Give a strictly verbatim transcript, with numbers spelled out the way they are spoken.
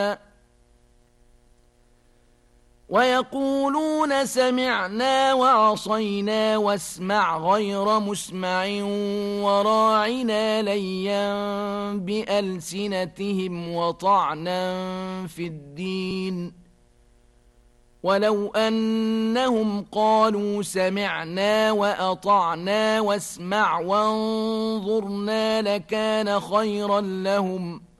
ويقولون سمعنا وعصينا واسمع غير مسمع وراعنا ليا بألسنتهم وطعنا في الدين ولو أنهم قالوا سمعنا وأطعنا واسمع وانظرنا لكان خيرا لهم